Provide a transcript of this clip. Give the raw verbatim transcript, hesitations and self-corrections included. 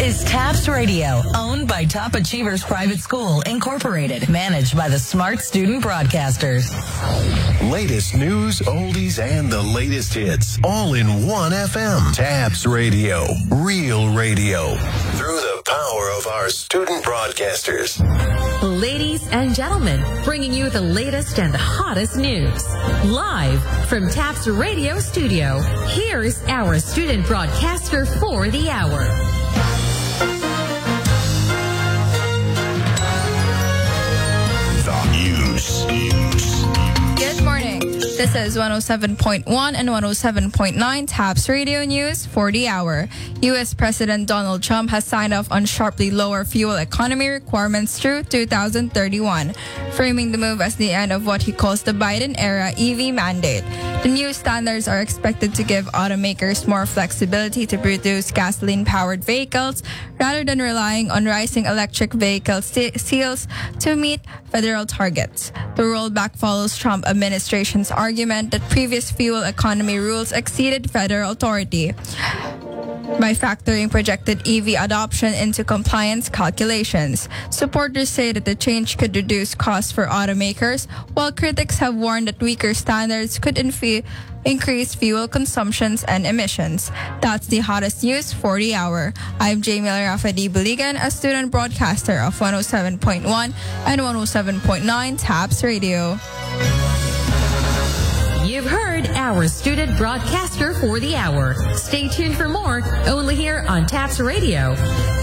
is TAPS Radio, owned by Top Achievers Private School, Incorporated, managed by the Smart Student Broadcasters. Latest news, oldies, and the latest hits, all in one F M. TAPS Radio, real radio, through the power of our student broadcasters. Ladies and gentlemen, bringing you the latest and the hottest news. Live from TAPS Radio Studio, here's our student broadcaster for the hour. The news. news. Good morning. This is one oh seven point one and one oh seven point nine TAPS Radio News for the hour. U S President Donald Trump has signed off on sharply lower fuel economy requirements through two thousand thirty-one, framing the move as the end of what he calls the Biden-era E V mandate. The new standards are expected to give automakers more flexibility to produce gasoline-powered vehicles rather than relying on rising electric vehicle sales to meet federal targets. The rollback follows Trump administration's argument that previous fuel economy rules exceeded federal authority by factoring projected E V adoption into compliance calculations. Supporters say that the change could reduce costs for automakers, while critics have warned that weaker standards could infi- increase fuel consumptions and emissions. That's the hottest news for the hour. I'm Jamie Rafadi Buligan, a student broadcaster of one oh seven point one and one oh seven point nine TAPS Radio. You've heard our student broadcaster for the hour. Stay tuned for more, only here on TAPS Radio.